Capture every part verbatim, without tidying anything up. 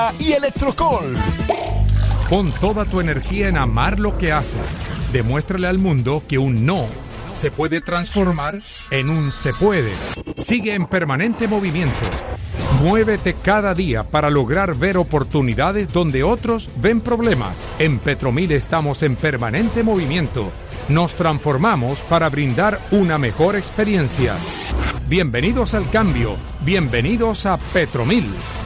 y Electrocol. Pon toda tu energía en amar lo que haces. Demuéstrale al mundo que un no se puede transformar en un se puede. Sigue en permanente movimiento. Muévete cada día para lograr ver oportunidades donde otros ven problemas. En Petromil estamos en permanente movimiento. Nos transformamos para brindar una mejor experiencia. Bienvenidos al cambio. Bienvenidos a Petromil.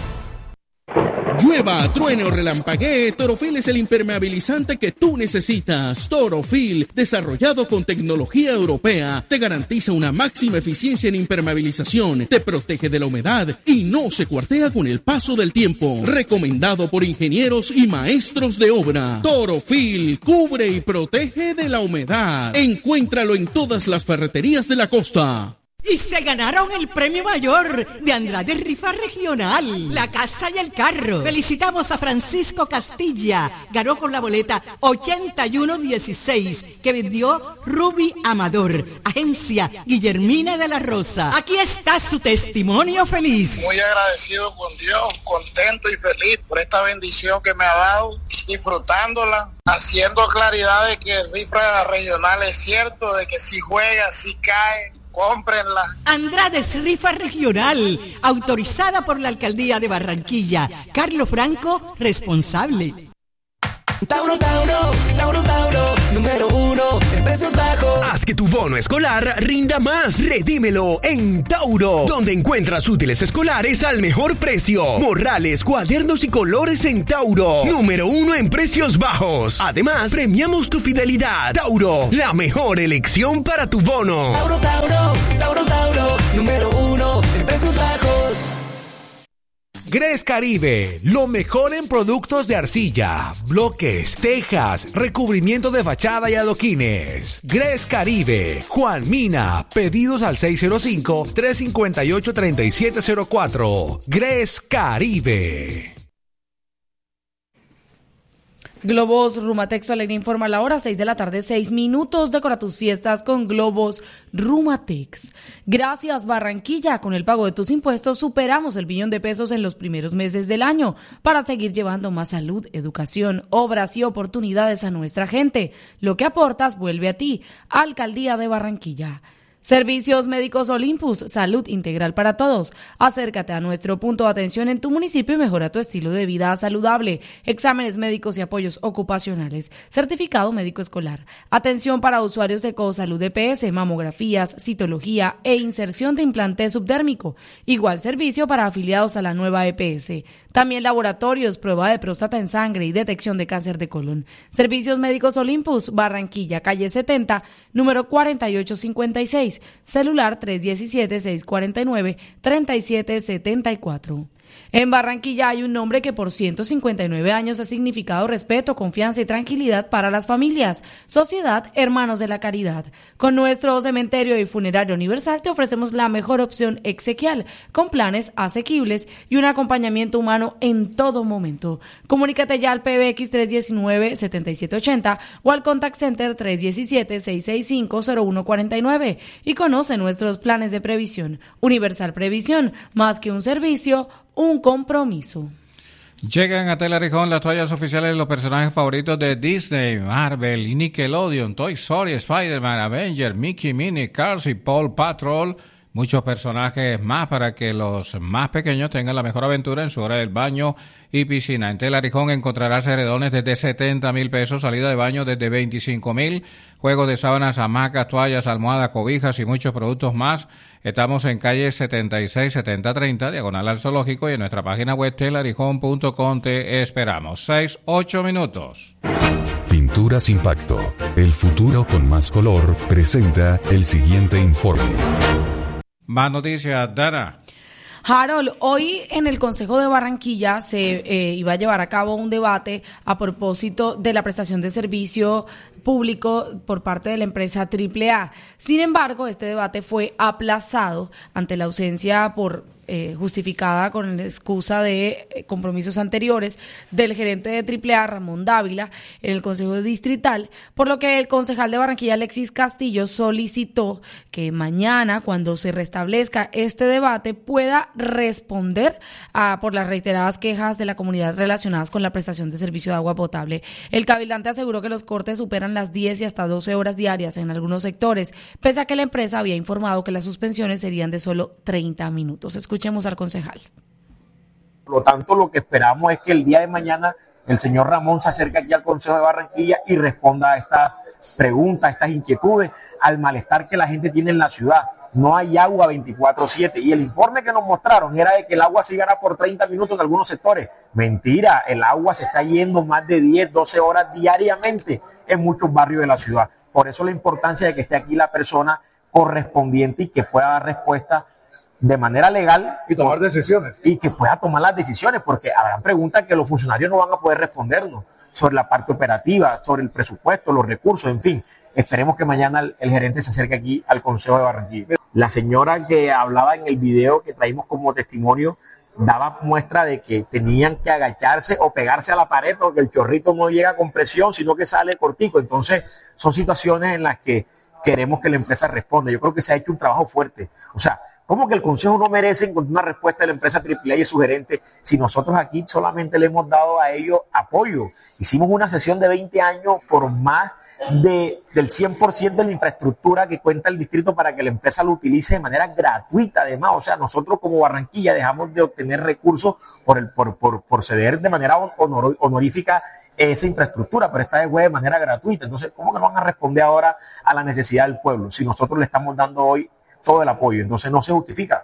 Llueva, truene o relampaguee, Torofil es el impermeabilizante que tú necesitas. Torofil, desarrollado con tecnología europea, te garantiza una máxima eficiencia en impermeabilización, te protege de la humedad y no se cuartea con el paso del tiempo. Recomendado por ingenieros y maestros de obra. Torofil, cubre y protege de la humedad. Encuéntralo en todas las ferreterías de la costa. Y se ganaron el premio mayor de Andrade Rifa Regional, la casa y el carro. Felicitamos a Francisco Castilla, ganó con la boleta ochenta y uno dieciséis que vendió Ruby Amador, agencia Guillermina de la Rosa. Aquí está su testimonio feliz. Muy agradecido con Dios, contento y feliz por esta bendición que me ha dado, disfrutándola, haciendo claridad de que el Rifa Regional es cierto, de que si juega, si cae, cómprenla. Andrades Rifa Regional, autorizada por la Alcaldía de Barranquilla. Carlos Franco, responsable. Tauro, Tauro, Tauro, Tauro, número uno en precios bajos. Haz que tu bono escolar rinda más. Redímelo en Tauro, donde encuentras útiles escolares al mejor precio. Morrales, cuadernos y colores en Tauro. Número uno en precios bajos. Además, premiamos tu fidelidad. Tauro, la mejor elección para tu bono. Tauro, Tauro, Tauro, Tauro, número uno en precios bajos. Gres Caribe, lo mejor en productos de arcilla, bloques, tejas, recubrimiento de fachada y adoquines. Gres Caribe, Juan Mina, pedidos al seis cero cinco, tres cinco ocho, tres siete cero cuatro. Gres Caribe. Globos Rumatex Alegría informa la hora, seis de la tarde, seis minutos. Decora tus fiestas con Globos Rumatex. Gracias Barranquilla, con el pago de tus impuestos superamos el billón de pesos en los primeros meses del año para seguir llevando más salud, educación, obras y oportunidades a nuestra gente. Lo que aportas vuelve a ti. Alcaldía de Barranquilla. Servicios Médicos Olympus, salud integral para todos. Acércate a nuestro punto de atención en tu municipio y mejora tu estilo de vida saludable. Exámenes médicos y apoyos ocupacionales. Certificado médico escolar. Atención para usuarios de Cosalud E P S, mamografías, citología e inserción de implante subdérmico. Igual servicio para afiliados a la nueva E P S. También laboratorios, prueba de próstata en sangre y detección de cáncer de colon. Servicios Médicos Olympus, Barranquilla, calle setenta, número cuarenta y ocho cincuenta y seis. Celular tres uno siete, seis cuatro nueve, tres siete siete cuatro. En Barranquilla hay un nombre que por ciento cincuenta y nueve años ha significado respeto, confianza y tranquilidad para las familias. Sociedad Hermanos de la Caridad. Con nuestro cementerio y funerario universal te ofrecemos la mejor opción exequial, con planes asequibles y un acompañamiento humano en todo momento. Comunícate ya al P B X tres uno nueve, siete siete ocho cero o al Contact Center tres uno siete, seis seis cinco, cero uno cuatro nueve y conoce nuestros planes de previsión. Universal Previsión, más que un servicio, un compromiso. Llegan a Telarijón las toallas oficiales de los personajes favoritos de Disney, Marvel y Nickelodeon, Toy Story, Spider-Man, Avenger, Mickey, Minnie, Cars y Paw Patrol. Muchos personajes más para que los más pequeños tengan la mejor aventura en su hora del baño y piscina. En Telarijón encontrarás edredones desde setenta mil pesos, salida de baño desde veinticinco mil, juegos de sábanas, hamacas, toallas, almohadas, cobijas y muchos productos más. Estamos en calle setenta y seis, setenta treinta, diagonal al zoológico, y en nuestra página web telarijón punto com te esperamos. Seis, ocho minutos. Pinturas Impacto, el futuro con más color, presenta el siguiente informe. Más noticias, Dana. Harold, hoy en el Consejo de Barranquilla se eh, iba a llevar a cabo un debate a propósito de la prestación de servicio público por parte de la empresa triple A. Sin embargo, este debate fue aplazado ante la ausencia por eh, justificada con la excusa de eh, compromisos anteriores del gerente de Triple A, Ramón Dávila, en el Consejo Distrital, por lo que el concejal de Barranquilla, Alexis Castillo, solicitó que mañana, cuando se restablezca este debate, pueda responder a, por las reiteradas quejas de la comunidad relacionadas con la prestación de servicio de agua potable. El cabildante aseguró que los cortes superan las diez y hasta doce horas diarias en algunos sectores, pese a que la empresa había informado que las suspensiones serían de solo treinta minutos. Escuchemos al concejal. Por lo tanto, lo que esperamos es que el día de mañana el señor Ramón se acerque aquí al Consejo de Barranquilla y responda a estas preguntas, a estas inquietudes, al malestar que la gente tiene en la ciudad. No hay agua veinticuatro siete y el informe que nos mostraron era de que el agua se iba por treinta minutos en algunos sectores. Mentira, el agua se está yendo más de diez, doce horas diariamente en muchos barrios de la ciudad. Por eso la importancia de que esté aquí la persona correspondiente y que pueda dar respuesta de manera legal y tomar decisiones y que pueda tomar las decisiones, porque habrán preguntas que los funcionarios no van a poder respondernos sobre la parte operativa, sobre el presupuesto, los recursos, en fin. Esperemos que mañana el, el gerente se acerque aquí al Consejo de Barranquilla. La señora que hablaba en el video que traímos como testimonio daba muestra de que tenían que agacharse o pegarse a la pared porque el chorrito no llega con presión, sino que sale cortico. Entonces son situaciones en las que queremos que la empresa responda. Yo creo que se ha hecho un trabajo fuerte. O sea, ¿cómo que el Consejo no merece encontrar una respuesta de la empresa Triple A y su gerente si nosotros aquí solamente le hemos dado a ellos apoyo? Hicimos una sesión de veinte años por más de, del cien por ciento de la infraestructura que cuenta el distrito para que la empresa lo utilice de manera gratuita además. O sea, nosotros como Barranquilla dejamos de obtener recursos por, el, por, por, por ceder de manera honor, honorífica esa infraestructura, pero esta vez fue de manera gratuita. Entonces, ¿cómo que no van a responder ahora a la necesidad del pueblo si nosotros le estamos dando hoy todo el apoyo? Entonces no se justifica.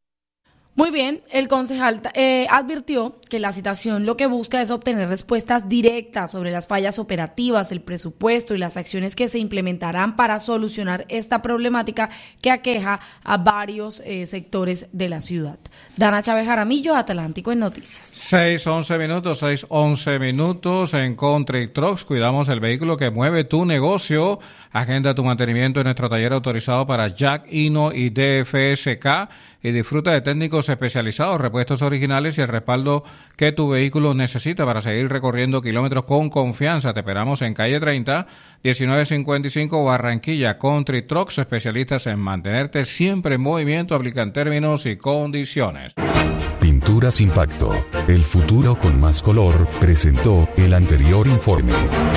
Muy bien, el concejal eh, advirtió que la citación lo que busca es obtener respuestas directas sobre las fallas operativas, el presupuesto y las acciones que se implementarán para solucionar esta problemática que aqueja a varios eh, sectores de la ciudad. Dana Chávez Jaramillo, Atlántico en Noticias. seis once minutos, seis once minutos en Country Trucks. Cuidamos el vehículo que mueve tu negocio. Agenda tu mantenimiento en nuestro taller autorizado para Jack, Hino y D F S K y disfruta de técnicos especializados, repuestos originales y el respaldo que tu vehículo necesita para seguir recorriendo kilómetros con confianza. Te esperamos en calle treinta, diecinueve cincuenta y cinco, Barranquilla. Country Trucks, especialistas en mantenerte siempre en movimiento, aplican términos y condiciones. Pinturas Impacto, el futuro con más color, presentó el anterior informe.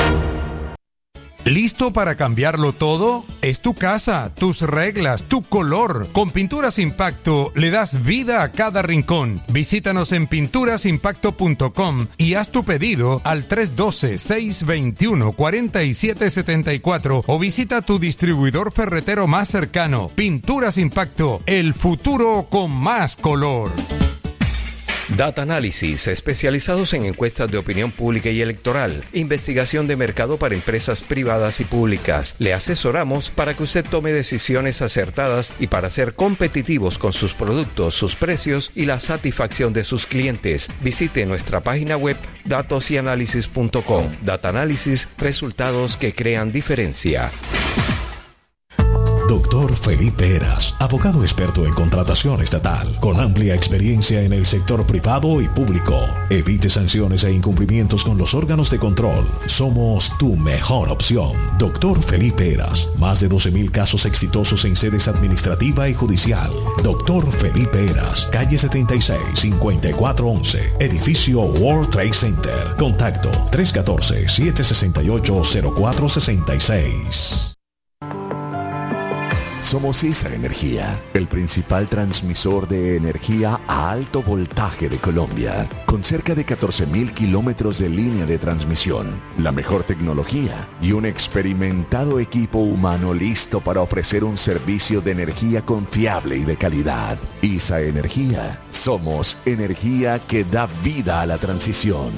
¿Listo para cambiarlo todo? Es tu casa, tus reglas, tu color. Con Pinturas Impacto le das vida a cada rincón. Visítanos en pinturas impacto punto com y haz tu pedido al tres uno dos, seis dos uno, cuatro siete siete cuatro o visita tu distribuidor ferretero más cercano. Pinturas Impacto, el futuro con más color. Data Analysis, especializados en encuestas de opinión pública y electoral, investigación de mercado para empresas privadas y públicas. Le asesoramos para que usted tome decisiones acertadas y para ser competitivos con sus productos, sus precios y la satisfacción de sus clientes. Visite nuestra página web datos y análisis punto com. Data Analysis, resultados que crean diferencia. Doctor Felipe Heras, abogado experto en contratación estatal, con amplia experiencia en el sector privado y público. Evite sanciones e incumplimientos con los órganos de control. Somos tu mejor opción. Doctor Felipe Heras, más de doce mil casos exitosos en sedes administrativa y judicial. Doctor Felipe Heras, calle setenta y seis, cincuenta y cuatro once, edificio World Trade Center. Contacto tres uno cuatro, siete seis ocho, cero cuatro seis seis. Somos ISA Energía, el principal transmisor de energía a alto voltaje de Colombia, con cerca de catorce mil kilómetros de línea de transmisión, la mejor tecnología y un experimentado equipo humano listo para ofrecer un servicio de energía confiable y de calidad. ISA Energía, somos energía que da vida a la transición.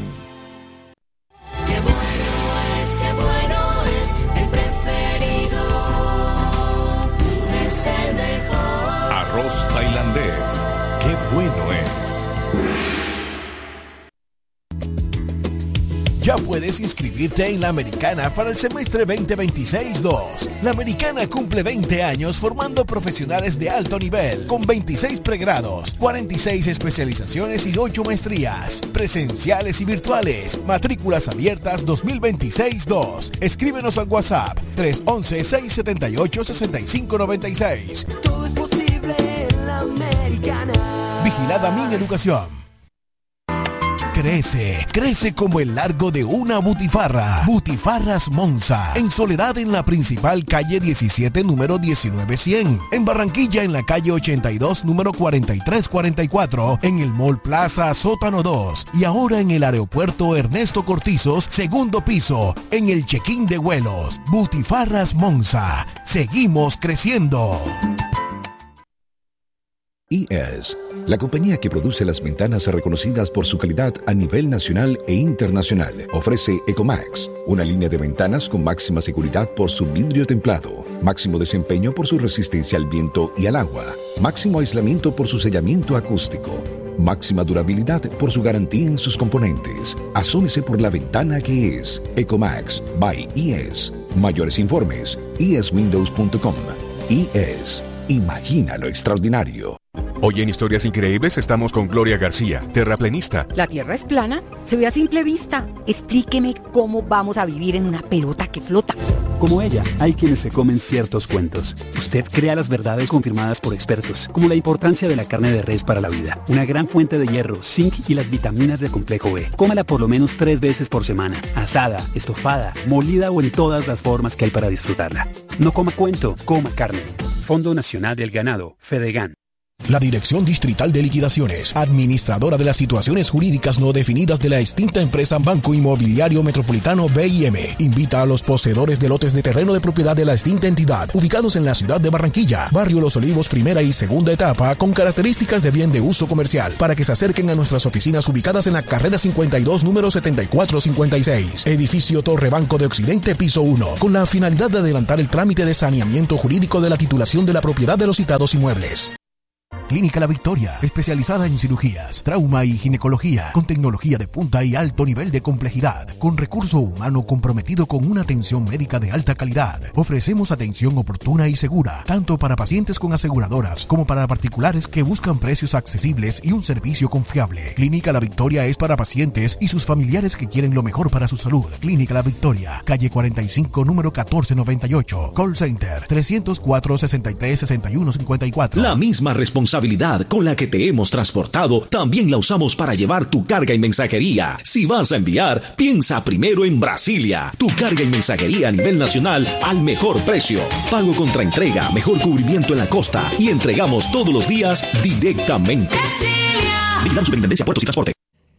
Arroz tailandés, qué bueno es. Ya puedes inscribirte en La Americana para el semestre veinte veintiséis dos. La Americana cumple veinte años formando profesionales de alto nivel, con veintiséis pregrados, cuarenta y seis especializaciones y ocho maestrías, presenciales y virtuales. Matrículas abiertas dos mil veintiséis dos. Escríbenos al WhatsApp tres once, seis setenta y ocho, sesenta y cinco noventa y seis. Todo es posible en La Americana. Vigilada Mi Educación. Crece, crece como el largo de una butifarra. Butifarras Monza. En Soledad, en la principal calle diecisiete, número diecinueve cien. En Barranquilla, en la calle ochenta y dos, número cuarenta y tres cuarenta y cuatro. En el Mall Plaza, sótano dos. Y ahora en el aeropuerto Ernesto Cortizos, segundo piso. En el check-in de vuelos. Butifarras Monza. Seguimos creciendo. I E S, la compañía que produce las ventanas reconocidas por su calidad a nivel nacional e internacional, ofrece Ecomax, una línea de ventanas con máxima seguridad por su vidrio templado, máximo desempeño por su resistencia al viento y al agua, máximo aislamiento por su sellamiento acústico, máxima durabilidad por su garantía en sus componentes. Asómese por la ventana que es Ecomax by I E S. Mayores informes, i es windows punto com. I E S. Imagina lo extraordinario. Hoy en Historias Increíbles estamos con Gloria García, terraplenista. ¿La Tierra es plana? Se ve a simple vista. Explíqueme cómo vamos a vivir en una pelota que flota. Como ella, hay quienes se comen ciertos cuentos. Usted crea las verdades confirmadas por expertos, como la importancia de la carne de res para la vida, una gran fuente de hierro, zinc y las vitaminas de complejo B. Cómala por lo menos tres veces por semana, asada, estofada, molida o en todas las formas que hay para disfrutarla. No coma cuento, coma carne. Fondo Nacional del Ganado, Fedegan. La Dirección Distrital de Liquidaciones, administradora de las situaciones jurídicas no definidas de la extinta empresa Banco Inmobiliario Metropolitano B I M, invita a los poseedores de lotes de terreno de propiedad de la extinta entidad, ubicados en la ciudad de Barranquilla, barrio Los Olivos, primera y segunda etapa, con características de bien de uso comercial, para que se acerquen a nuestras oficinas ubicadas en la carrera cincuenta y dos, número setenta y cuatro cincuenta y seis, edificio Torre Banco de Occidente, piso uno, con la finalidad de adelantar el trámite de saneamiento jurídico de la titulación de la propiedad de los citados inmuebles. Clínica La Victoria, especializada en cirugías, trauma y ginecología, con tecnología de punta y alto nivel de complejidad, con recurso humano comprometido con una atención médica de alta calidad. Ofrecemos atención oportuna y segura, tanto para pacientes con aseguradoras como para particulares que buscan precios accesibles y un servicio confiable. Clínica La Victoria es para pacientes y sus familiares que quieren lo mejor para su salud. Clínica La Victoria, calle cuarenta y cinco, número catorce noventa y ocho, call center trescientos cuatro, sesenta y tres, sesenta y uno cincuenta y cuatro. La misma responsabilidad con la que te hemos transportado, también la usamos para llevar tu carga y mensajería. Si vas a enviar, piensa primero en Brasilia. Tu carga y mensajería a nivel nacional al mejor precio. Pago contra entrega, mejor cubrimiento en la costa y entregamos todos los días directamente. Vigilando Superintendencia Puertos y Transporte.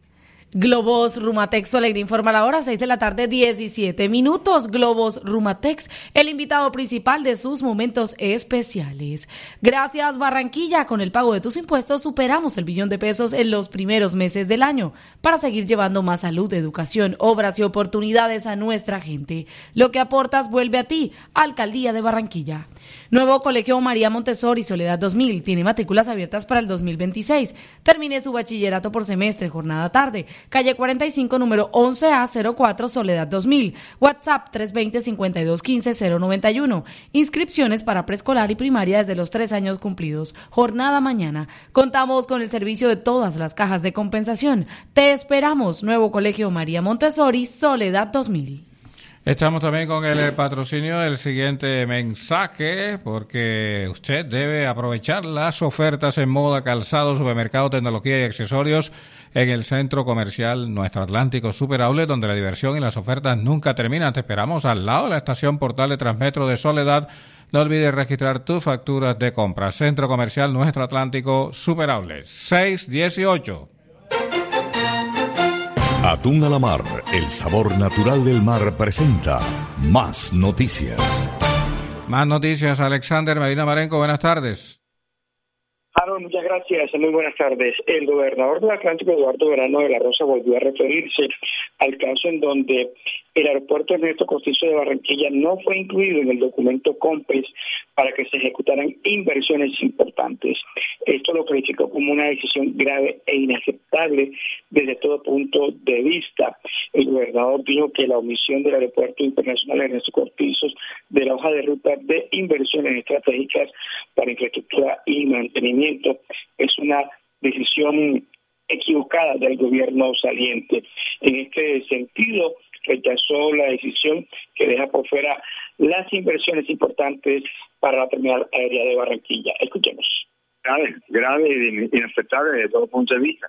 Globos Rumatex Alegre informa la hora, seis de la tarde, diecisiete minutos. Globos Rumatex, el invitado principal de sus momentos especiales. Gracias Barranquilla, con el pago de tus impuestos superamos el billón de pesos en los primeros meses del año para seguir llevando más salud, educación, obras y oportunidades a nuestra gente. Lo que aportas vuelve a ti, Alcaldía de Barranquilla. Nuevo Colegio María Montessori Soledad dos mil, tiene matrículas abiertas para el dos mil veintiséis. Termine su bachillerato por semestre, jornada tarde. Calle cuarenta y cinco, número once A cero cuatro, Soledad dos mil. WhatsApp tres veinte, cincuenta y dos quince, cero noventa y uno. Inscripciones para preescolar y primaria desde los tres años cumplidos. Jornada mañana. Contamos con el servicio de todas las cajas de compensación. Te esperamos. Nuevo Colegio María Montessori Soledad dos mil. Estamos también con el patrocinio del siguiente mensaje, porque usted debe aprovechar las ofertas en moda, calzado, supermercado, tecnología y accesorios en el Centro Comercial Nuestro Atlántico Super Outlet, donde la diversión y las ofertas nunca terminan. Te esperamos al lado de la estación Portal de Transmetro de Soledad. No olvides registrar tus facturas de compra. Centro Comercial Nuestro Atlántico Super Outlet, seis dieciocho. Atún a la Mar, el sabor natural del mar, presenta Más Noticias. Más noticias, Alexander Medina Marenco, buenas tardes. Harold, muchas gracias, muy buenas tardes. El gobernador del Atlántico, Eduardo Verano de la Rosa, volvió a referirse al caso en donde el aeropuerto Ernesto Cortizo de Barranquilla no fue incluido en el documento COMPES para que se ejecutaran inversiones importantes. Esto lo calificó como una decisión grave e inaceptable desde todo punto de vista. El gobernador dijo que la omisión del aeropuerto internacional Ernesto Cortizo de la hoja de ruta de inversiones estratégicas para infraestructura y mantenimiento es una decisión equivocada del gobierno saliente. En este sentido, rechazó la decisión que deja por fuera las inversiones importantes para la terminal aérea de Barranquilla. Escuchemos. Grave, grave e inaceptable desde todo punto de vista.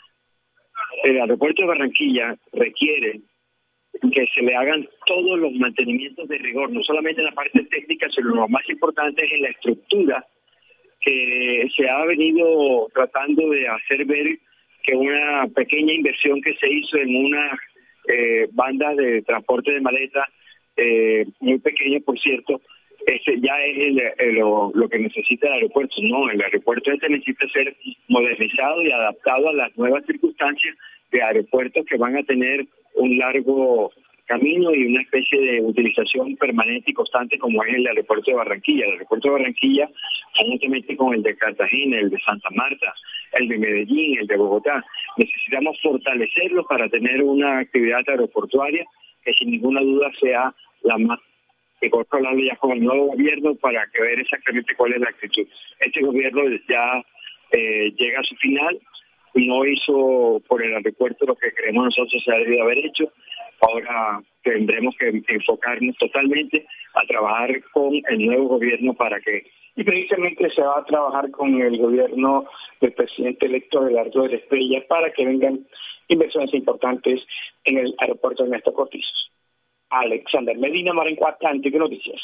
El aeropuerto de Barranquilla requiere que se le hagan todos los mantenimientos de rigor, no solamente en la parte técnica, sino lo más importante es en la estructura, que se ha venido tratando de hacer ver que una pequeña inversión que se hizo en una eh, banda de transporte de maleta, eh, muy pequeña por cierto, ese ya es el, el, lo, lo que necesita el aeropuerto. No, el aeropuerto este necesita ser modernizado y adaptado a las nuevas circunstancias de aeropuertos que van a tener un largo camino y una especie de utilización permanente y constante como es el aeropuerto de Barranquilla. El aeropuerto de Barranquilla, conjuntamente con el de Cartagena, el de Santa Marta, el de Medellín, el de Bogotá, necesitamos fortalecerlos para tener una actividad aeroportuaria que sin ninguna duda sea la más que corta hablando ya con el nuevo gobierno para que ver exactamente cuál es la actitud. Este gobierno ya eh, llega a su final, no hizo por el aeropuerto lo que creemos nosotros se ha debido haber hecho. Ahora tendremos que enfocarnos totalmente a trabajar con el nuevo gobierno para que... Y precisamente se va a trabajar con el gobierno del presidente electo Abelardo de la Espriella para que vengan inversiones importantes en el aeropuerto Ernesto Cortizo. Alexander Medina, Marenco Atlántico Noticias.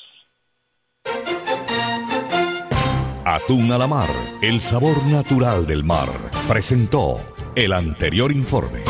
Atún a la mar, el sabor natural del mar. Presentó el anterior informe.